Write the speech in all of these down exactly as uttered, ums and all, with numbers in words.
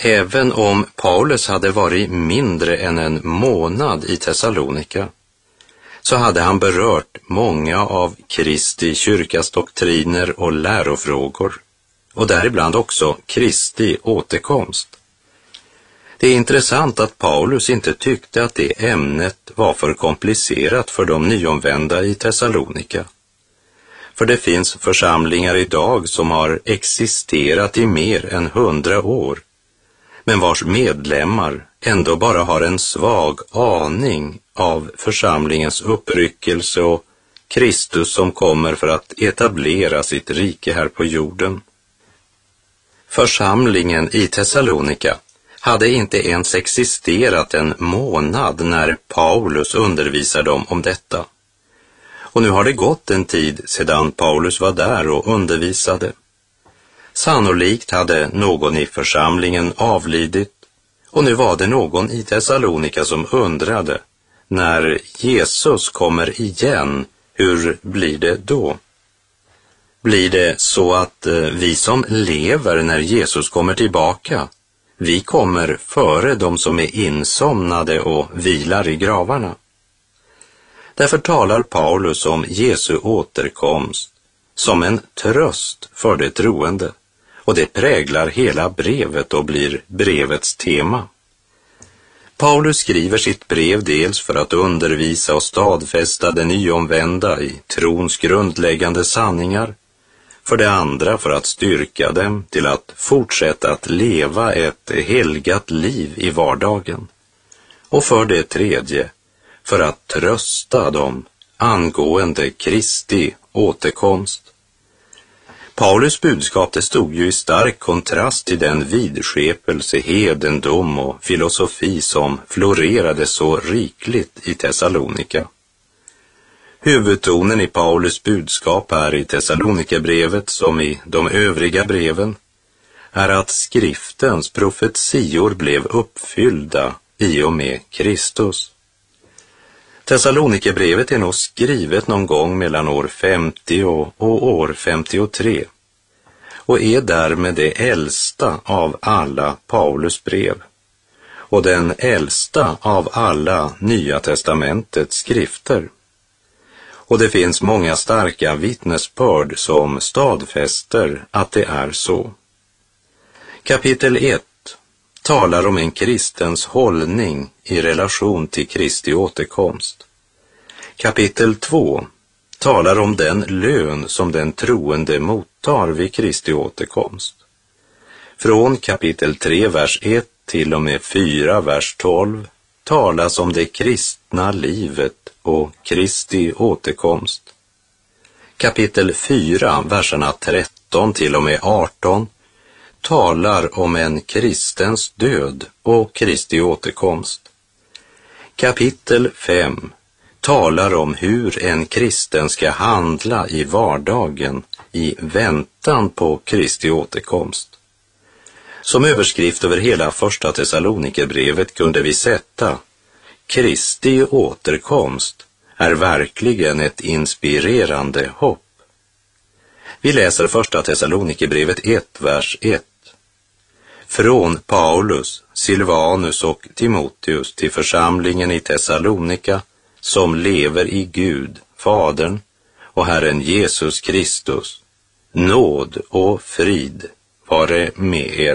Även om Paulus hade varit mindre än en månad i Thessalonika, så hade han berört många av Kristi kyrkas doktriner och lärofrågor, och däribland också Kristi återkomst. Det är intressant att Paulus inte tyckte att det ämnet var för komplicerat för de nyomvända i Thessalonika. För det finns församlingar idag som har existerat i mer än hundra år, men vars medlemmar ändå bara har en svag aning av församlingens uppryckelse och Kristus som kommer för att etablera sitt rike här på jorden. Församlingen i Thessalonika hade inte ens existerat en månad när Paulus undervisade dem om detta. Och nu har det gått en tid sedan Paulus var där och undervisade. Sannolikt hade någon i församlingen avlidit, och nu var det någon i Thessalonika som undrade, när Jesus kommer igen, hur blir det då? Blir det så att vi som lever när Jesus kommer tillbaka, vi kommer före de som är insomnade och vilar i gravarna? Därför talar Paulus om Jesu återkomst som en tröst för det troende, och det präglar hela brevet och blir brevets tema. Paulus skriver sitt brev dels för att undervisa och stadfästa de nyomvända i trons grundläggande sanningar, för det andra för att styrka dem till att fortsätta att leva ett helgat liv i vardagen, och för det tredje för att trösta dem angående Kristi återkomst. Paulus budskap det stod ju i stark kontrast till den vidskepelse, hedendom och filosofi som florerade så rikligt i Thessalonika. Huvudtonen i Paulus budskap här i Thessalonikabrevet som i de övriga breven är att skriftens profetior blev uppfyllda i och med Kristus. Thessalonikabrevet är nog skrivet någon gång mellan år femtio och, och år femtiotre och är därmed det äldsta av alla Paulus brev och den äldsta av alla Nya testamentets skrifter. Och det finns många starka vittnesbörd som stadfäster att det är så. Kapitel ett talar om en kristens hållning i relation till Kristi återkomst. Kapitel två talar om den lön som den troende mottar vid Kristi återkomst. Från kapitel tre, vers ett till och med fyra, vers tolv talas om det kristna livet och Kristi återkomst. Kapitel fyra, verserna tretton till och med arton talar om en kristens död och Kristi återkomst. Kapitel fem talar om hur en kristen ska handla i vardagen i väntan på Kristi återkomst. Som överskrift över hela första Thessalonikabrevet kunde vi sätta: Kristi återkomst är verkligen ett inspirerande hopp. Vi läser första Thessalonikabrevet ett, vers ett. Från Paulus, Silvanus och Timoteus till församlingen i Thessalonika som lever i Gud, Fadern och Herren Jesus Kristus, nåd och frid vare med er.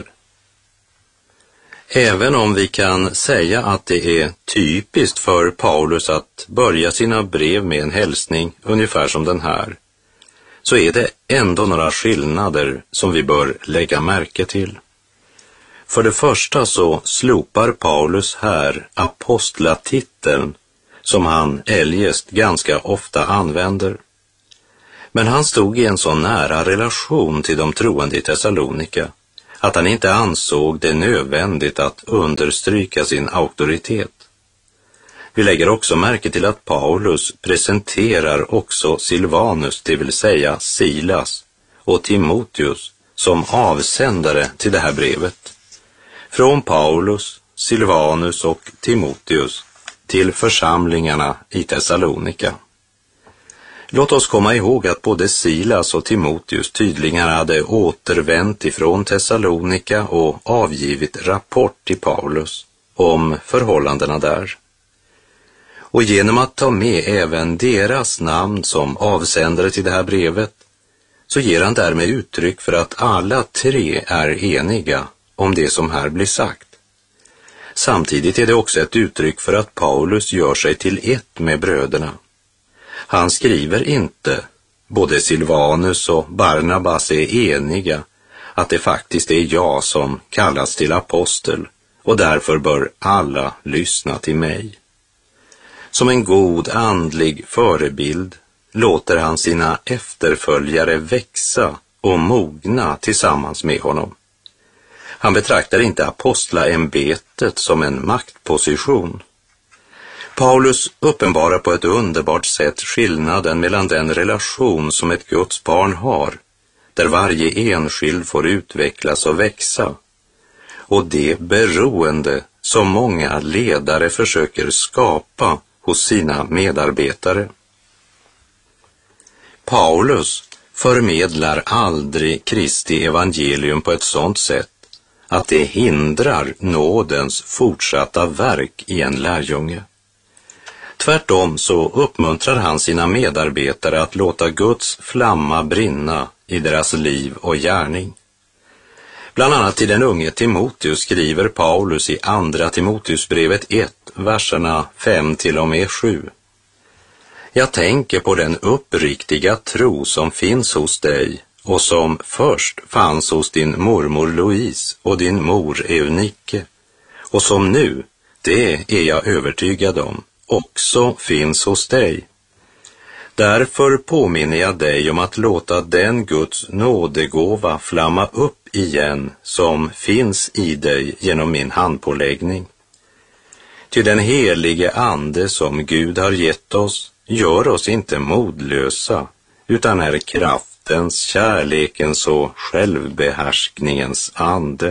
Även om vi kan säga att det är typiskt för Paulus att börja sina brev med en hälsning ungefär som den här, så är det ändå några skillnader som vi bör lägga märke till. För det första så slopar Paulus här apostlatiteln som han eljest ganska ofta använder. Men han stod i en så nära relation till de troende i Thessalonika att han inte ansåg det nödvändigt att understryka sin auktoritet. Vi lägger också märke till att Paulus presenterar också Silvanus, det vill säga Silas, och Timoteus som avsändare till det här brevet. Från Paulus, Silvanus och Timoteus till församlingarna i Thessalonika. Låt oss komma ihåg att både Silas och Timoteus tydligen hade återvänt ifrån Thessalonika och avgivit rapport till Paulus om förhållandena där. Och genom att ta med även deras namn som avsändare till det här brevet så ger han därmed uttryck för att alla tre är eniga om det som här blir sagt. Samtidigt är det också ett uttryck för att Paulus gör sig till ett med bröderna. Han skriver inte, både Silvanus och Barnabas är eniga, att det faktiskt är jag som kallas till apostel och därför bör alla lyssna till mig. Som en god andlig förebild låter han sina efterföljare växa och mogna tillsammans med honom. Han betraktar inte apostlaämbetet som en maktposition. Paulus uppenbarar på ett underbart sätt skillnaden mellan den relation som ett Guds barn har, där varje enskild får utvecklas och växa, och det beroende som många ledare försöker skapa hos sina medarbetare. Paulus förmedlar aldrig Kristi evangelium på ett sådant sätt att det hindrar nådens fortsatta verk i en lärjunge. Tvärtom så uppmuntrar han sina medarbetare att låta Guds flamma brinna i deras liv och gärning. Bland annat till den unge Timoteus skriver Paulus i andra Timoteusbrevet ett, verserna fem till och med sju. Jag tänker på den uppriktiga tro som finns hos dig och som först fanns hos din mormor Louise och din mor Eunike, och som nu, det är jag övertygad om, också finns hos dig. Därför påminner jag dig om att låta den Guds nådegåva flamma upp igen som finns i dig genom min handpåläggning. Till den helige ande som Gud har gett oss gör oss inte modlösa, utan är kraftens, kärlekens och självbehärskningens ande.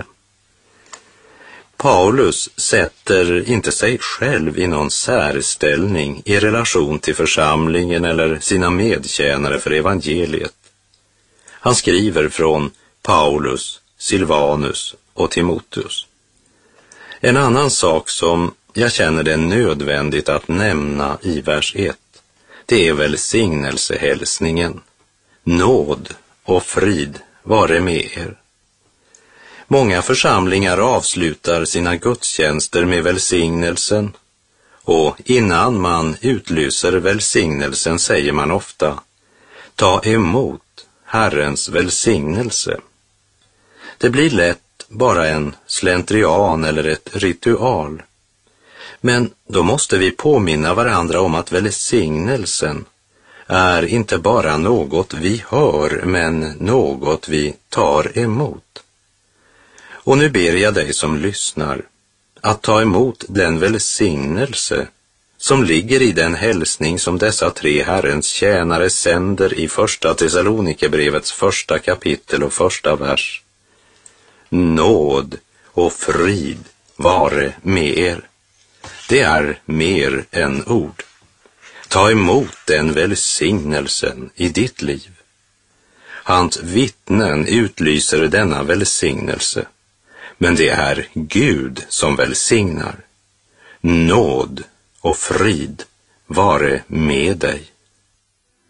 Paulus sätter inte sig själv i någon särställning i relation till församlingen eller sina medtjänare för evangeliet. Han skriver från Paulus, Silvanus och Timoteus. En annan sak som jag känner det nödvändigt att nämna i vers ett, det är välsignelsehälsningen. Nåd och frid vare med er. Många församlingar avslutar sina gudstjänster med välsignelsen, och innan man utlyser välsignelsen säger man ofta: ta emot Herrens välsignelse. Det blir lätt bara en slentrian eller ett ritual. Men då måste vi påminna varandra om att välsignelsen är inte bara något vi hör, men något vi tar emot. Och nu ber jag dig som lyssnar att ta emot den välsignelse som ligger i den hälsning som dessa tre Herrens tjänare sänder i första Thessalonikerbrevets första kapitel och första vers. Nåd och frid vare med er. Det är mer än ord. Ta emot den välsignelsen i ditt liv. Hans vittnen utlyser denna välsignelse, men det är Gud som välsignar. Nåd och frid vare med dig.